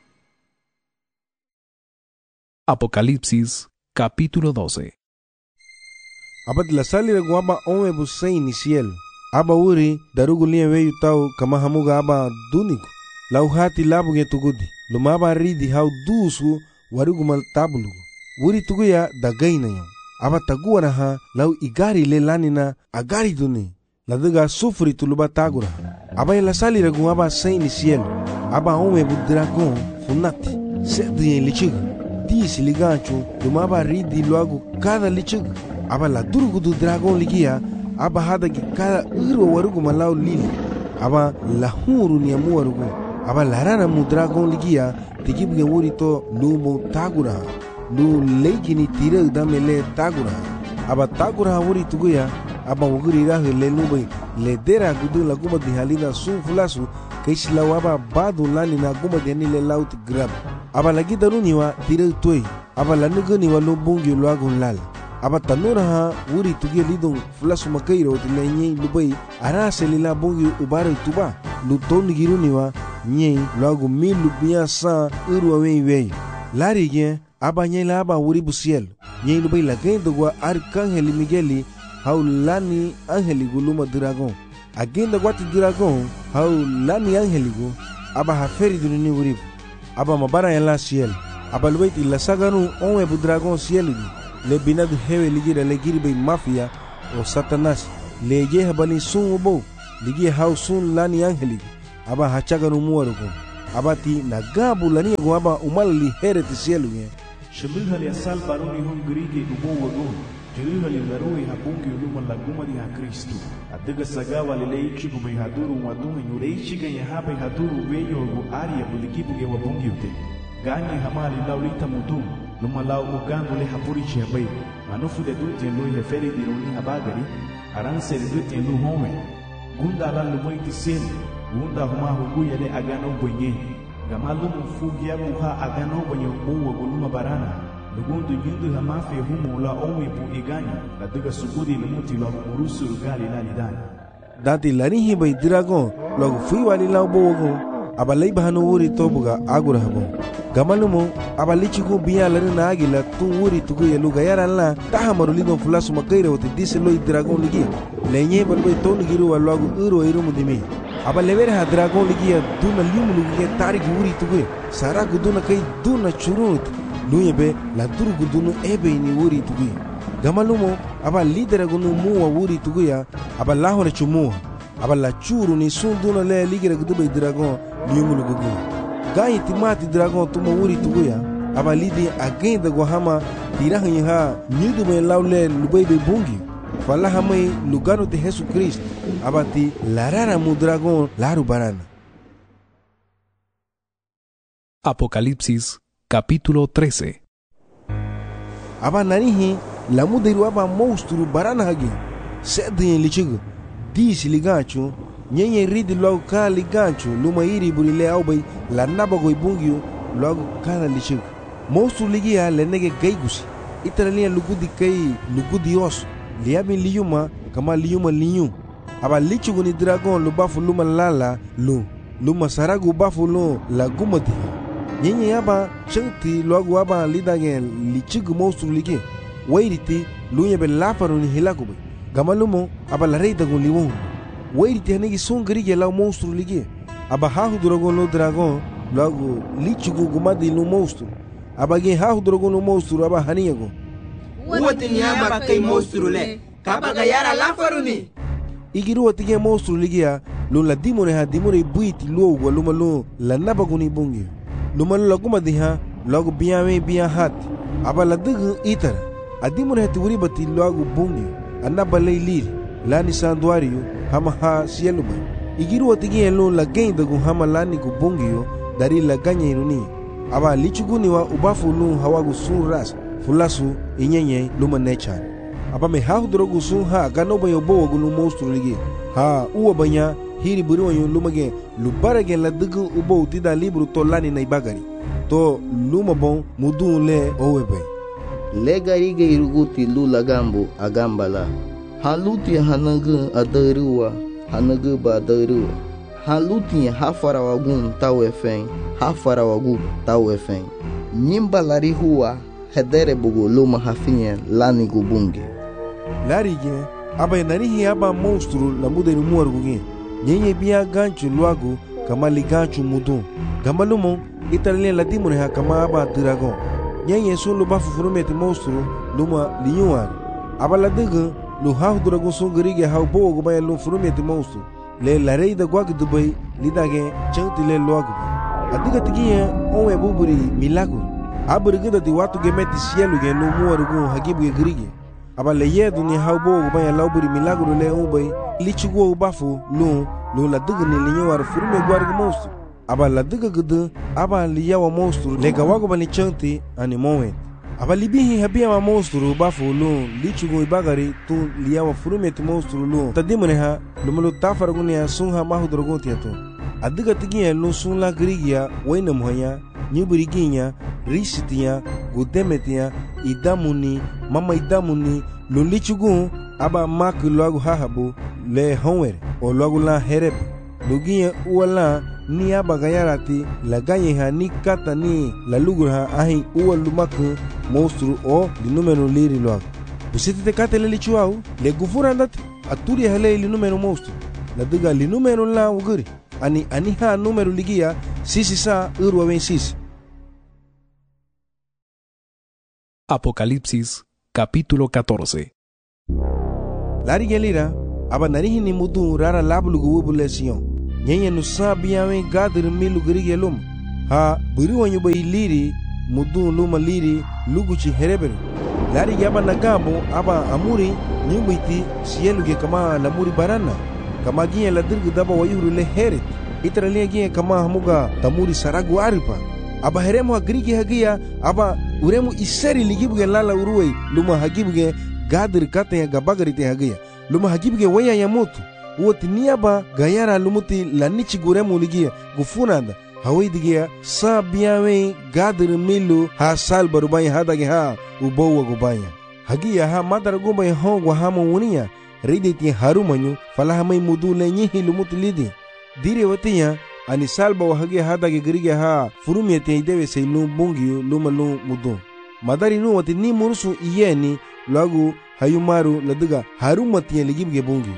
Apocalipsis capítulo 12.
Aba la salira guaba onwe busei ni cielo aba uri darugulia weyu tau kama hamuga aba duniku lau hati labu getugudi luma aba ridi hau dusu warugumal tabulugu uri tuguya dagaina yo aba taguara ha lau igari le lanina agari duni la diga sufri tuluba tagura aba la salira gu aba sei ni cielo aba onwe bu dragon funati sedi lichiga disi liganchu luma aba ridi luagu cada lichiga aba la durgu du dragon ligia aba hada ki cada iro warugu malau lili aba la huru ni amu warugu aba la rana mu dragon ligia tikibuge wuri to lumo tagura lu leiki ni tira damele tagura aba tagura wuri tuguya aba wuguri rahu le lubai le dera gudu la guma di halina sun fulasu kaishi la waba badu lani na guma di ni le laut grab aba lagi daruni wa tira toy aba la nugani wa lubungi luagun lal aba tanura ha wuri tugia lidong fulasu makairo di lenye lubai ara selila bungi ubara tuba lu toni giruni wa nye luagu milu biya sa irwa wei lari gen aba nyela aba wuri busiel nye lubai la gendo gwa arcangeli migueli hau lani angeli guluma dragon agenda gwati dragon hau lani angeli gu aba haferi dunini wuribu aba mabara en la ciel aba lwait ila saganu onwe bu dragon ciel le binadu hewe ligira le girbe mafia o satanas le je habali sun ubo ligi hau sun lani angeli aba hachaganu muarugo abati nagabu lani go aba umalli hereti ciel ye
shibihali asal baroni hon grige ubo wago Jilihali larui habungi uluma laguma di ha Kristo. Adiga sagawa lileichi gumai haduru wadunga nyureichi ganya habai haduru wenyo gu aria bulikibu ge wabungi ute. Ganye hamali laulita mudum. Luma lau mugangu le hapurichi habai. Manufu de dute lui heferi di runi habagari. Aranse de dute lu home. Gunda la lumoiti sene. Gunda huma huguya le agano bwenye. Gamalu mfugi ya muha agano bwenye uwa guluma barana. Lugundu yundu hamafi humu la omi pu iganya la duga sugudi lumuti la murusu gali la lidani
dati lani hi bai dragon logo fui wali la bogo abalai bahanu wuri tobuga agura habo gamalumo abalichi ku biya lani na agila tu wuri tugu yelu gayara la tahamaru lido fulasu makaira wote dise loi dragon ligi lenye balbai tonu giru wa logo uro iru mudimi abalever ha dragon ligi ya duna limu ligi tariki wuri tugu sara guduna kai duna churut Luyebe la duru gudunu ebe ni wuri tugi. Gamalumo aba lidera gunu muwa wuri tugi ya aba lahore chumuha aba la churu ni sunduna le ligera gudube dragon liyumulu gugu. Gayi timati dragon tuma wuri tugi ya aba lidi agenda gohama tirahanyi ha nyudume laule lubebe bungi. Falaha mai lugano de Jesu Cristo aba ti larara mu dragon laru barana.
Apocalipsis Capítulo 13.
Aba nanihi la mudiru aba monstru barana hagi sedin lichigu disi liganchu nyenye ridi logo ka liganchu luma iri burile aubai la nabago ibungio logo kana lichigu monstru ligia lenege gaigusi itaralia lugudi kai lugudi os liabi liyuma kama liyuma liyu aba lichigu ni dragon lubafu luma lala luma saragu bafu lo la gumati nyenye yaba chengti logo aba lidagen lichigu monstru ligi wairiti lunya be lafaru ni hilakube gamalumo aba la reida gon liwon wairiti hanegi songri ge la monstru ligi aba hahu drogon lo dragon logo lichigu gumadi lo monstru aba ge hahu drogon lo monstru aba haniyago
wati ni aba kai monstru le kaba ga yara lafaru ni
igiru wati ge monstru ligi ya lo la dimone ha dimone buiti lo luma lo la nabaguni bungi luma lo guma diha logo biame biya hat aba la dugu itara adimone hati wuri bati logo bungi anaba leilil lani sanduario hama ha sieluma igiru wati ge lo la gain dagu hama lani gu bungi dari la ganya iruni aba lichuguni wa ubafu lu hawagu sun ras fulasu inyenye luma nechan aba me hahu drogu sun ha ganoba yobo gu lu monstru ligi ha uwa banya hiri buri wanyo lumage lubarage la dugu ubo utida libru to lani na ibagari to luma bon mudun le owebe
le garige iruguti lu lagambu agambala haluti hanagu adaruwa hanagu badaruwa haluti hafarawagun tawefen hafarawagu tawefen nyimba lari huwa hedere bugu luma hafinye lani gubunge
larige aba narihi aba monstru la mudenu muarguge nyenye biya ganchu luagu kama liganchu mudun gamalumo italien la dimone ha kama aba dragon nyenye sun lu bafu furumeti monstru luma liyuan aba la dugu lu hahu dragon sun gerige hau bogo gubaya lu furumeti monstru le la rei da gwag dubai lidage changti le luagu adiga tigiye onwe buburi milagro aburigida di watu gemeti sielu ge lu muarugu hagibu ge gerige aba le yedu ni hau bogo gubaya lauburi milagro le ubai lichugo bafu lu la dugu ni linyawar furume gwargu monstru aba la dugu gudu aba liyawa monstru le gawago bani chanti ani moment aba libihi habia ma monstru bafu lu lichugo ibagari tu liyawa furume ti monstru lu tadimone ha lumulu tafarguni ya sunha mahu drogon tiato adiga tigiya lu sun la grigia waina muhanya nyuburiginya risitiya gudemetiya idamuni mama idamuni lu lichugo aba mak logo hahabu le honwer o logo la herep lugiya uwala ni aba gayarati la ganye ha ni kata ni la lugur ha ahi uwa lumaku monstru o di numero liri logo usiti te kate le lichuau le gufura andati aturi hale li numero monstru la diga li numero la uguri ani ha numero ligia sisi sa urwa wen sisi
Apocalipsis capítulo 14.
Lari gelira aba narihi ni mudu rara lablugu wubulesiyon nyenye nusa biyawe gadir milu gerigelum ha buri wanyu bay liri mudu luma liri luguchi hereberu lari yaba nagabo aba amuri nyumbiti sieluge kama lamuri barana kama giye la dirgu daba wayuru le heret itralia giye kama hamuga tamuri saragu aripa aba heremu hagrigi hagia aba uremu iseri ligibuge lala uruwe luma hagibuge gadir kate ya gabagarite hagia luma hagibuge waya ya mutu woti niaba gayara lumuti lanichi guremu ligia gufunanda hawaidigia sa biyawe gadir milu ha sal barubaya hadage ha ubowa gubaya hagia ha madara gubaya hongwa hama wunia riditi harumanyu falahamai mudu lenyihi lumuti lidi dire watiya ani salba wa hagia hadage gerige ha furumiyete idewe say lu bungiyu luma lu mudu madari nu wati ni murusu iyeni lagu hayumaru ladiga harumatiya ligibge bungiyu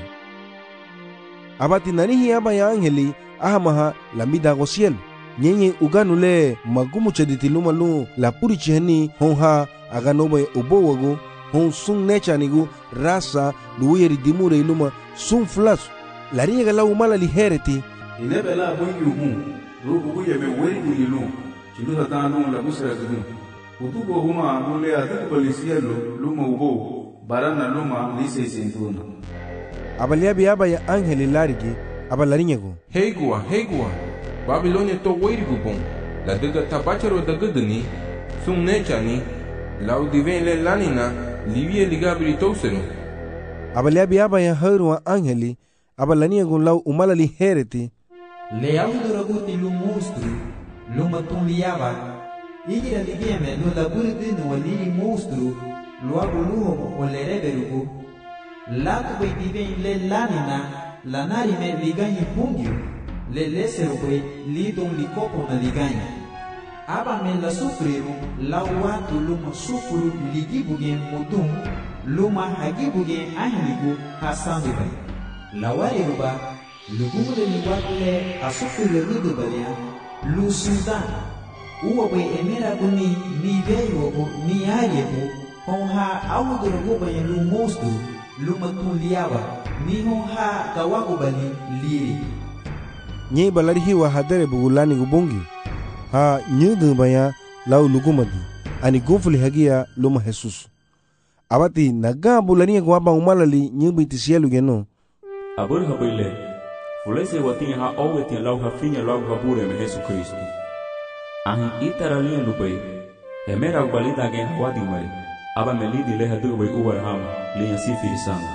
abati nanihi aba ya angeli ahamaha lamida gosiel nyenye uganule magumu chediti luma lu la purichi hani honha aganobe ubowagu hon sun nechanigu rasa luweri dimure luma sun flasu lariga la umala lihereti
inebela bungi rubu buye me weri unilu chiluha tanu la busra gudu utugo huma nule adu polisielo luma ubo barana luma lise sentuna
abaliabi aba ya angeli larigi abalarinyego
Hegua Babilonia to weri gubon la diga tabacharo da gudani sun nechani lau diven le lanina livie ligabri tosenu
abaliabi aba ya haruwa angeli abalaniego lau umala lihereti
le auduraguti lu monstru lu matunliaba igira ligieme lu laburidinu waliri monstru lu abuluho o le reberugu latu bai diven le lanina lanari me liganyi pungyu le leseru bai lidon likopo na liganyi aba me la sufriru la watu luma sufuru ligibuge mudum luma hagibuge ahligu hasandu bai la wariruba lugumule ni wakle asufiri rudu balia lu sudan uwa bai emera guni ni veyo ni ayebu honha awuduru bai lu mostu lu matunliaba ni honha kawagu bali liri
nye balari hiwa hadere bugulani gubongi ha nyudu baya lau lugumadi ani gufuli hagia luma Jesus abati naga bulani gwaba umalali nyubiti sielu geno
abur habaile fulese watin ha owetin lau hafinya lau habure me Jesus Kristo ahi itaralien lubai emera balida gen hawadi mari aba melidi le hadu bai uwarham le sifiri sana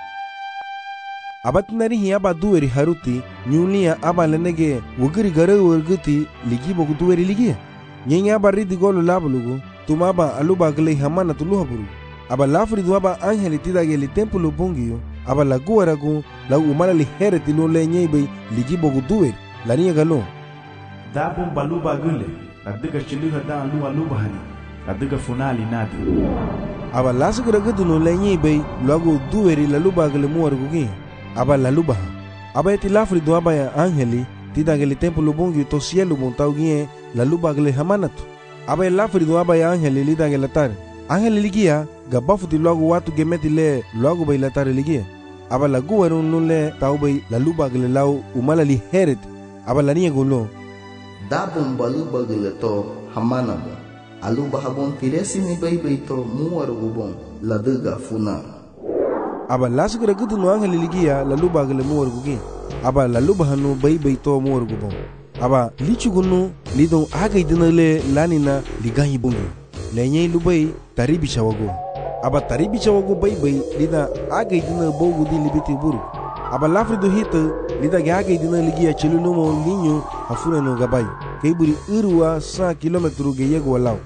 abatnari hi aba duweri haruti nyulia aba lenege wugiri gare wurguti ligi bogu duweri ligi nyenya aba ridi golu labulugu tumaba aluba gle hamana tuluhaburu aba lafri duaba angeli tidage li templo bungiyo aba laguwaragu la umala li hereti lo lenyebe ligi bogu duweri laniya galo
dabun baluba gule adiga chiliha da aluba hani adiga funali nadi
aba lasugura guduno lenyebe lagu duweri laluba gle muwargugi aba laluba aba eti lafri do aba ya angeli tidage li templo bungi to cielo montaugie laluba gle hamanatu aba lafri do aba ya angeli lidage latar angeli ligia gabafuti lagu watu gemeti le lagu bay latar ligia aba lagu warun nulle taubay laluba gle lau umala li heret aba laniya golo
dabun baluba gle to hamanabo aluba habon tiresi ni bay to muwarugubon laduga funa
aba lasugura gudu no angeli ligia laluba gle muwargugi aba laluba hanu bay to muwargubon aba lichugunu lidon agay dinale lanina liganyi bungi lenye lubai taribi chawago aba taribi chawago bay lida agay dina bogu di libiti buru aba lafrido hita lida agay dina ligia chelunumo linyo afuna no gabay kayburi irwa 100 kilometru geyego walao.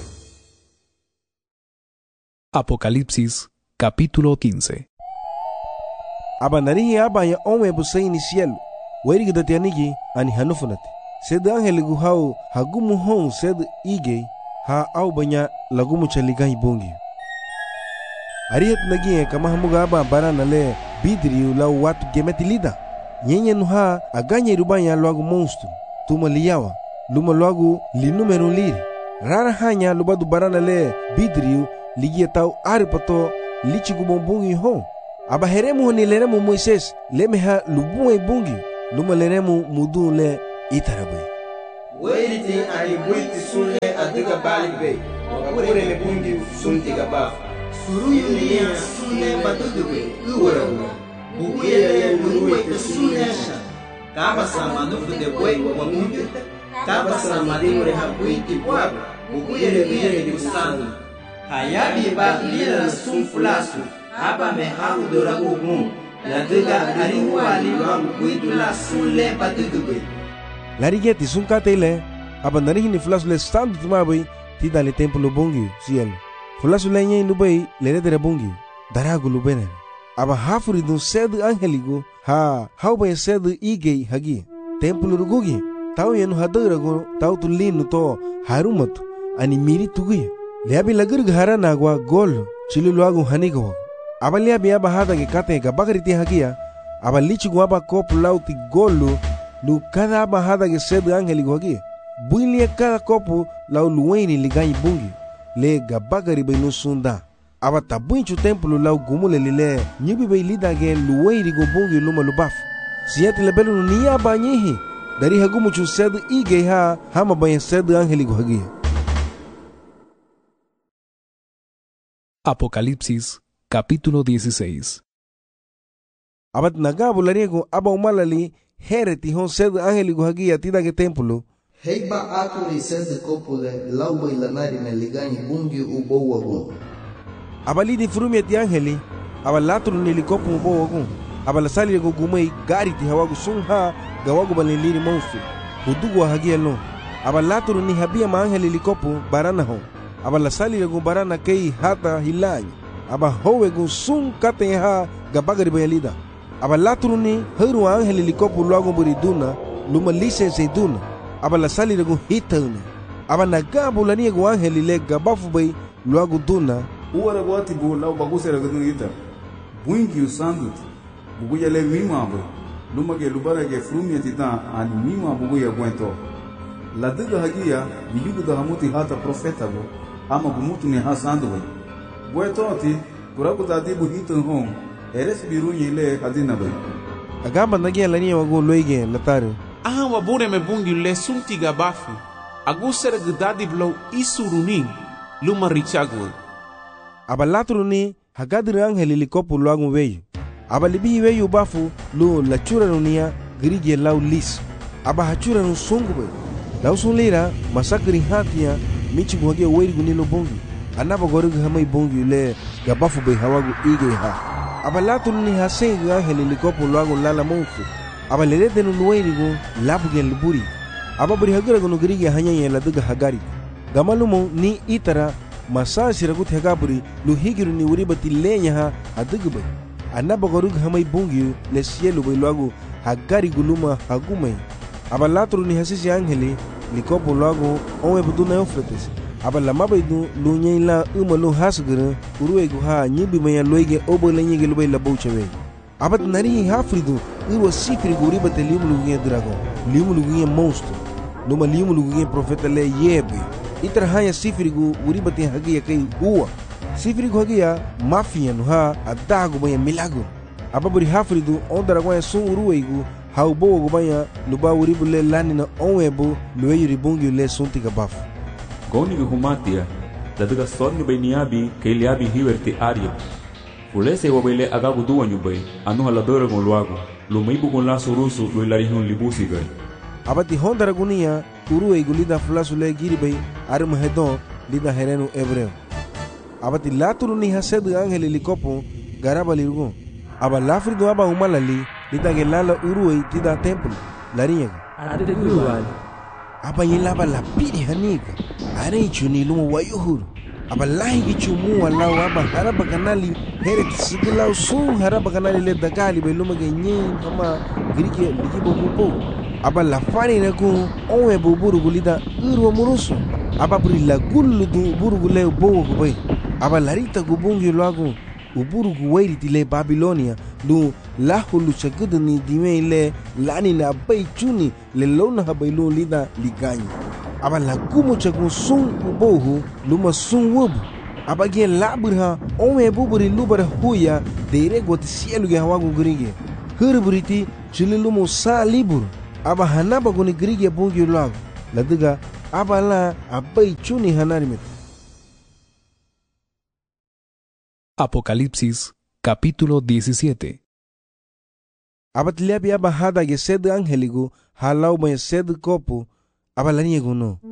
Apocalipsis capítulo 15.
Aba narihi aba ya onwe busaini cielo weri gidatianigi ani hanufunati sed angel guhau hagumu hon sed ige ha au banya lagumu chaligai bongi arihat nagi kama hamuga aba barana le bidri la watu gemeti lida nyenye nuha aganya rubanya lagu monstru tuma liyawa luma lagu li numero liri rara hanya lubadu barana le bidriu ligia tau aripato lichi gubombungi ho. Aba heremu ni leremu Moises lemeha lubuwe bungi luma leremu mudu le itarabai.
Wairiti ani buiti sunle adiga balibe wapure me bungi sunti gabaf. Suruyu liya sunle batuduwe uwarawe. Bukuyele luruwe te sunnesha. Kaba samanufu de boi wa mungi. Kaba samadimure ha buiti bwaba. Bukuyele biyele di usanu. Hayabi ba lila sunfulasu. Aba me haru doragu gun. La diga ariwa liwa buitu la sunle batuduwe.
Larigeti sunkate ile abandani ni flasu le sandu tumabai tida le templo bongi cielo. Flasu le nyen lubai le dere bongi daragu lubene. Aba hafuri dun sed angeligo ha bai sed igei hagi. Templo rugugi tau yenu hadarago tau tulinu to harumat ani miri tugi. Leabi lagur ghara nagwa gol chiluluagu hanigo. Aba leabi aba hada ke kate ga bagriti hagia aba lichigu aba kop lauti golu lu cada bajada que se de ángel aquí. Builia cada copo la ulueni ligai bungi. Le gabagari be no sunda. Aba tabuinchu templo la gumule lile. Nyibi be lida ge lueni go bungi luma lubaf. Siete le belu ni aba nyihi. Dari hagumu chu sed ige ha hama bayan sed ángel aquí.
Apocalipsis capítulo 16.
Abat nagabu lariego aba umalali hereti hon sed angeligo hagia tida ke templo.
Heiba akuri sed kopule lauba ilanari ne ligani bungi ubowagun.
Abali di frumia ti angeli abalatru ni likopu ubowagun. Abalasali go gumei gari ti hawagu sunha gawagu baliliri monstru. Udugu hagia no. Abalatru ni habia ma angeli likopu barana hon. Abalasali go barana kei hata hilany. Aba howe go sun kate ha gabagari bayalida. Aba latruni heru angeli likopu luago buriduna luma lisense duna. Aba la sali rego hitana. Aba nagabu la niego angeli le gabafu bay luago duna.
Uara goati bu lau baguse rego duna ita. Buingi usandut. Buguya le mima bay. Luma ge lubara ge frumia titan ani mima buguya buento. La diga hagia biyugu da hamuti hata profeta bo. Ama gumutu ni hasandu bay. Bueto ati kuraku tadibu hitan hong. Eres birunye le hadina bay.
Agamba nagia lania wago loige lataru.
Aha wabure me bungi le sunti gabafu. Agusere gdadi blow isuruni luma richagwe.
Abalatruni hagadir angeli likopu luagu weyu. Abalibi weyu bafu lu lachura nunia grige lau lis. Aba hachura nu sungu bay. Lau sunlira masakri hatia michi guhagia weiri gunilo bungi. Anaba gorugu hamai bungi le gabafu bay hawagu ige ha. Abalatu ni hasenga angeli likopu luago lala monfu. Abalelete nu nuerigo labugen luburi. Ababuri hagara gono grige hanyanya la duga hagari. Gamalumo ni itara masasi ragut hagaburi lu higiru ni uribati lenya ha adugubay. Anaba gorug hamay bungiu le sielu bay luago hagari guluma hagumay. Abalatu ni hasisi angeli likopu luago onwe buduna eufrates. Abalamabay du lunyay la umalu hasgara uruego ha nyibi maya loige obo lenyege lubay labouchawe. Abat nari hafridu urwa sifri guribate limulugunye dragon limulugunye monstro numa limulugunye profeta le yebe itra haya sifri guribate hagia kai uwa sifri hagia mafia no ha adago maya milago ababuri hafridu on dragon sun uruego ha ubo gobanya luba uribule lanina onwebo loyiri bungi le suntiga baf
Goni humatia, daduga sorni bay niabi kay liabi hiwerti aria. Fulese wabele agagu duwa nyubay, anu haladora gon luago, lumaibu gon la surusu lo ilarihun libusi gay.
Abati hondara gunia, uru igulida fulasu le giribay, arum hedon, lida herenu ebreo. Abati laturu ni hasedu angeli likopo, garaba lirugon. Aba lafridu aba umalali, lida gelala uru tida templo, larinyaga.
Ade duwali.
Aba yelaba la pidi haniga. Are chuni lumu wayuhuru. Aba lahi chumu walau aba haraba kanali heret sigula sun haraba kanali le dagali be luma genyen kama grike likibo bubo. Aba la fani na ku onwe buburu gulida urwa murusu. Aba buri la gullu du buru gule ubo gubay. Aba larita gubungi luagu uburu guwairi tile Babilonia lu lahulu chagudni dime le lani na bay chuni le lona habaylu lida liganyi. aba lagumo chagun sun ubohu luma sun wobu aba gen laburha ome buburi lubara huya deire got cielo ge hawa gurige hurburiti chililumo sa libur aba hanaba goni grige bungi lag ladiga aba la abai chuni hanarimit.
Apocalipsis capítulo 17.
Abat liabi aba hada ge sed angeligu halau ba sed kopu aba laniego no